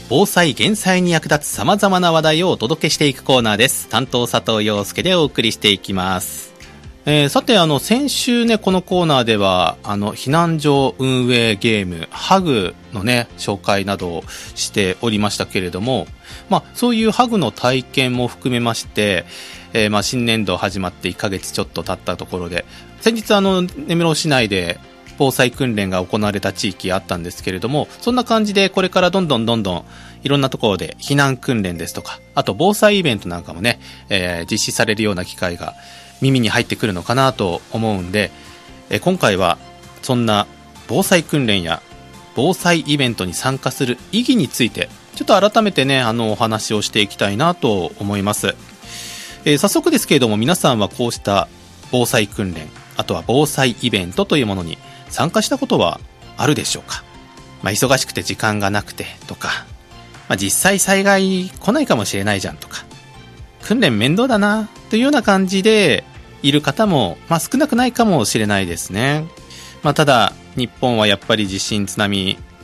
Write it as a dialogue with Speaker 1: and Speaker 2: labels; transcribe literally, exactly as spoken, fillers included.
Speaker 1: 防災減災に役立つ様々な話題をお届けしていくコーナーです。担当佐藤陽介でお送りしていきます。えー、さてあの先週ねこのコーナーではあの避難所運営ゲームハグのね紹介などをしておりましたけれども、まあそういうハグの体験も含めまして、えー、まあ新年度始まっていっかげつちょっと経ったところで、先日あの根室市内で防災訓練が行われた地域あったんですけれども、そんな感じでこれからどんどんどんどんいろんなところで避難訓練ですとか、あと防災イベントなんかもね、えー、実施されるような機会が耳に入ってくるのかなと思うんで、えー、今回はそんな防災訓練や防災イベントに参加する意義についてちょっと改めてねあのお話をしていきたいなと思います。えー、早速ですけれども、皆さんはこうした防災訓練、あとは防災イベントというものに参加したことはあるでしょうか。まあ、忙しくて時間がなくてとか、まあ、実際災害来ないかもしれないじゃんとか、訓練面倒だなというような感じでいる方も、まあ、少なくないかもしれないですね。まあ、ただ日本はやっぱり地震津波